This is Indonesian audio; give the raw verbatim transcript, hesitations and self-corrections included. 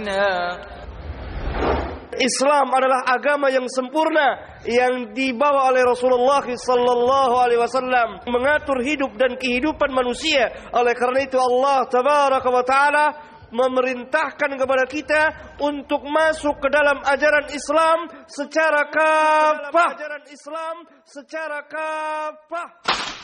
Islam adalah agama yang sempurna yang dibawa oleh Rasulullah sallallahu alaihi wasallam mengatur hidup dan kehidupan manusia. Oleh karena itu Allah tabaraka wa taala memerintahkan kepada kita untuk masuk ke dalam ajaran Islam secara kafah. Ajaran Islam secara kafah.